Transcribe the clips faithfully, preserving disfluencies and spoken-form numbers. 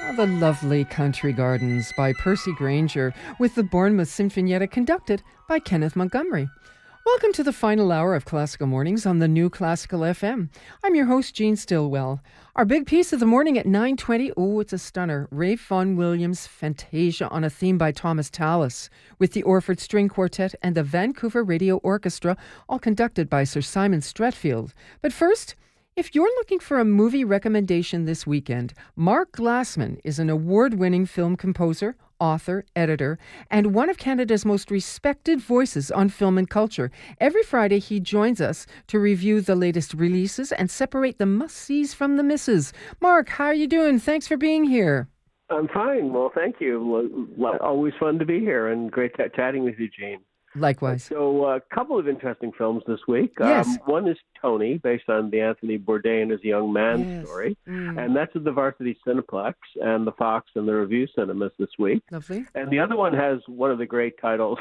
The Lovely Country Gardens by Percy Granger with the Bournemouth Sinfonietta conducted by Kenneth Montgomery. Welcome to the final hour of Classical Mornings on the New Classical F M. I'm your host, Jean Stillwell. Our big piece of the morning at nine twenty, oh, it's a stunner. Ralph Vaughan Williams' Fantasia on a theme by Thomas Tallis with the Orford String Quartet and the Vancouver Radio Orchestra, all conducted by Sir Simon Stretfield. But first, if you're looking for a movie recommendation this weekend, Mark Glassman is an award-winning film composer, author, editor, and one of Canada's most respected voices on film and culture. Every Friday, he joins us to review the latest releases and separate the must-sees from the misses. Mark, how are you doing? Thanks for being here. I'm fine. Well, thank you. Always fun to be here and great t- chatting with you, Jean. Likewise. So a uh, couple of interesting films this week. Yes. Um, one is Tony, based on the Anthony Bourdain as a young man yes. story. Mm. And that's at the Varsity Cineplex and the Fox and the Review Cinemas this week. Lovely. And the other one has one of the great titles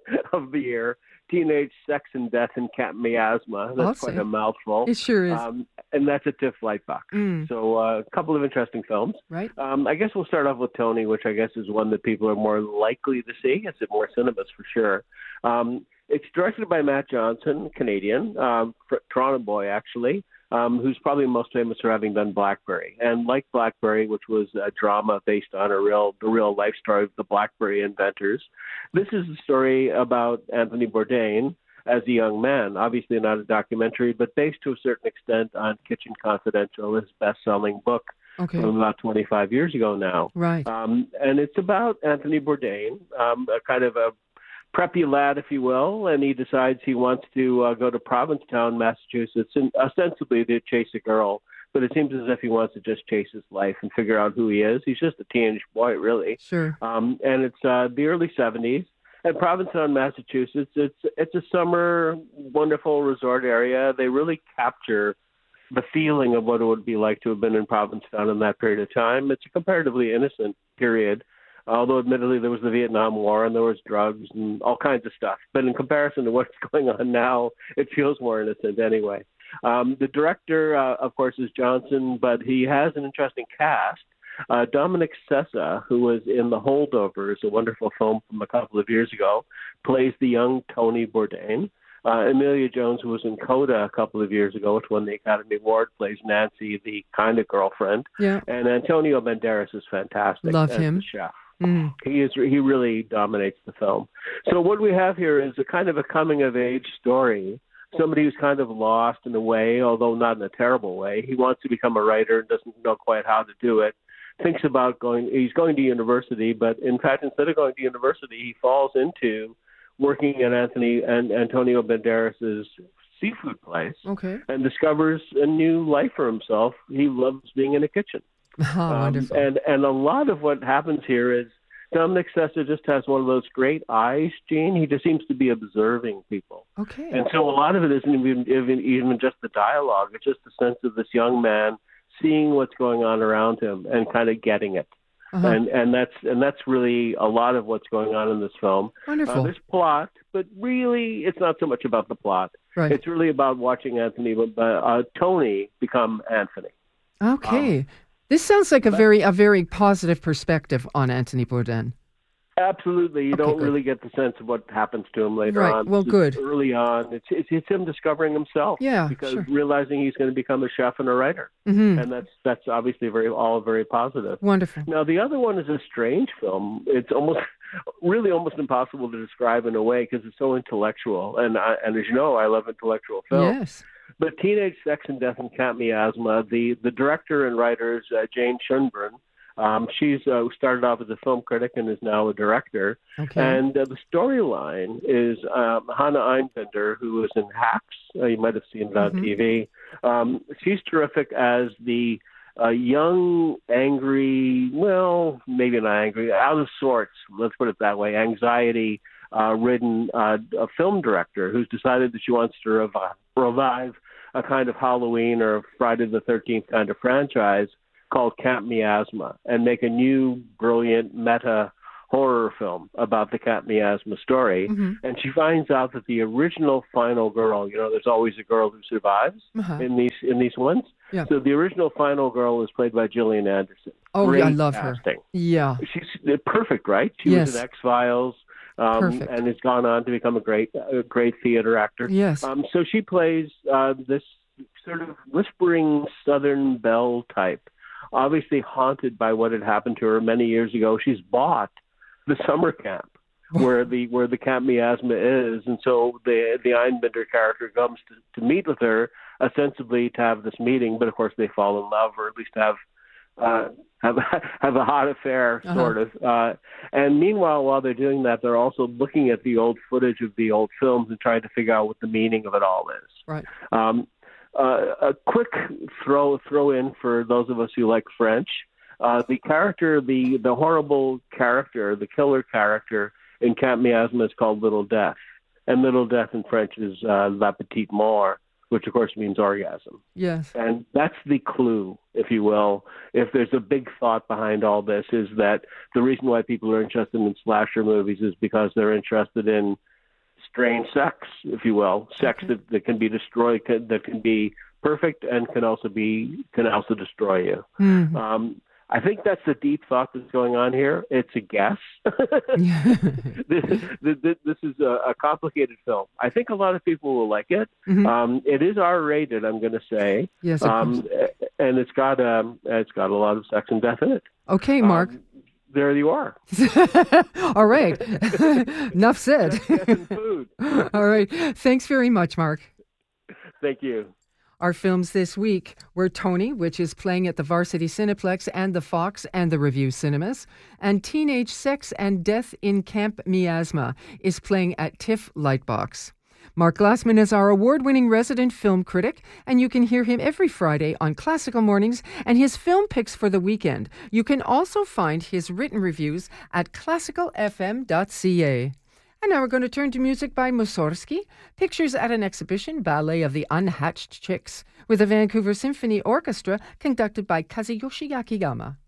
of the year, Teenage Sex and Death and Cat Miasma. That's I'll quite say. a mouthful. It sure is. Um, and that's at TIFF Lightbox. Mm. So uh, a couple of interesting films. Right. Um, I guess we'll start off with Tony, which I guess is one that people are more likely to see. It's at more cinemas for sure. Um, it's directed by Matt Johnson, Canadian, um, Toronto boy actually, um, who's probably most famous for having done Blackberry. And like Blackberry, which was a drama based on a real, the real life story of the Blackberry inventors, this is a story about Anthony Bourdain as a young man. Obviously not a documentary, but based to a certain extent on Kitchen Confidential, his best-selling book Okay. from about twenty-five years ago now. Right. Um, and it's about Anthony Bourdain, um, a kind of a preppy lad, if you will, and he decides he wants to uh, go to Provincetown, Massachusetts, and ostensibly to chase a girl. But it seems as if he wants to just chase his life and figure out who he is. He's just a teenage boy, really. Sure. Um, and it's uh, the early seventies. At Provincetown, Massachusetts, it's it's a summer, wonderful resort area. They really capture the feeling of what it would be like to have been in Provincetown in that period of time. It's a comparatively innocent period, although admittedly there was the Vietnam War and there was drugs and all kinds of stuff. But in comparison to what's going on now, it feels more innocent anyway. Um, the director, uh, of course, is Johnson, but he has an interesting cast. Uh, Dominic Sessa, who was in The Holdovers, a wonderful film from a couple of years ago, plays the young Tony Bourdain. Uh, Emilia Jones, who was in Coda a couple of years ago, which won the Academy Award, plays Nancy, the kind of girlfriend. Yeah. And Antonio Banderas is fantastic. Love as him. The chef. Mm. He is. He really dominates the film. So what we have here is a kind of a coming-of-age story. Somebody who's kind of lost in a way, although not in a terrible way. He wants to become a writer and doesn't know quite how to do it. Thinks about going. He's going to university, but in fact, instead of going to university, he falls into working at Anthony and Antonio Banderas's seafood place, Okay. and discovers a new life for himself. He loves being in a kitchen. Oh, Um, wonderful. and, and a lot of what happens here is Dominic Sessa just has one of those great eyes, Gene. He just seems to be observing people. Okay. And so a lot of it isn't even, even, even just the dialogue. It's just the sense of this young man seeing what's going on around him and kind of getting it. Uh-huh. And and that's and that's really a lot of what's going on in this film. Wonderful. Uh, there's plot, but really it's not so much about the plot. Right. It's really about watching Anthony, uh, uh, Tony become Anthony. Okay. Um, this sounds like a but- very a very positive perspective on Anthony Bourdain. Absolutely. You Okay, don't good. really get the sense of what happens to him later Right. on. Well, It's good. Early on, it's, it's it's him discovering himself. Yeah, Because sure. realizing he's going to become a chef and a writer, Mm-hmm. and that's that's obviously very all very positive. Wonderful. Now the other one is a strange film. It's almost really almost impossible to describe in a way because it's so intellectual. And I, and as you know, I love intellectual films. Yes. But Teenage Sex and Death and Cat Miasma, the the director and writer is uh, Jane Schönbrunn. Um, she's uh, started off as a film critic and is now a director. Okay. And uh, the storyline is um, Hannah Einbinder, who was in Hacks. Uh, you might have seen it on Mhm. T V. Um, she's terrific as the uh, young, angry, well, maybe not angry, out of sorts, let's put it that way, anxiety-ridden uh, a film director who's decided that she wants to revive, revive a kind of Halloween or Friday the thirteenth kind of franchise called Camp Miasma and make a new, brilliant, meta horror film about the Cat Miasma story, Mm-hmm. and she finds out that the original final girl, you know, there's always a girl who survives Uh-huh. in these in these ones. Yeah. So the original final girl is played by Gillian Anderson. Oh, Great I love casting. her. Yeah. She's perfect, right? She Yes. was in X-Files. Um, Perfect. and has gone on to become a great, a great theater actor. Yes. Um, so she plays uh, this sort of whispering Southern belle type, obviously haunted by what had happened to her many years ago. She's bought the summer camp where the where the Camp Miasma is, and so the the Einbinder character comes to, to meet with her, ostensibly to have this meeting, but of course they fall in love, or at least have. Uh, have have a hot affair, sort Uh-huh. of. Uh, and meanwhile, while they're doing that, they're also looking at the old footage of the old films and trying to figure out what the meaning of it all is. Right. Um, uh, a quick throw throw in for those of us who like French. Uh, the character, the the horrible character, the killer character in Camp Miasma is called Little Death, and Little Death in French is uh, La Petite Mort, which of course means orgasm. Yes. And that's the clue, if you will. If there's a big thought behind all this, is that the reason why people are interested in slasher movies is because they're interested in strange sex, if you will, sex Okay. that, that can be destroyed, can, that can be perfect and can also be can also destroy you. Mhm. Um, I think that's the deep thought that's going on here. It's a guess. this, this, this is a, a complicated film. I think a lot of people will like it. Mhm. Um, it is R-rated, I'm going to say, Yes, of um, and it's got um, it's got a lot of sex and death in it. Okay, Mark. Um, there you are. All right. Enough said. Sex, death, and food. All right. Thanks very much, Mark. Thank you. Our films this week were Tony, which is playing at the Varsity Cineplex and the Fox and the Review Cinemas, and Teenage Sex and Death in Camp Miasma is playing at TIFF Lightbox. Mark Glassman is our award-winning resident film critic, and you can hear him every Friday on Classical Mornings and his film picks for the weekend. You can also find his written reviews at classical f m dot c a. And now we're going to turn to music by Mussorgsky, Pictures at an Exhibition, Ballet of the Unhatched Chicks, with the Vancouver Symphony Orchestra conducted by Kazuyoshi Akiyama.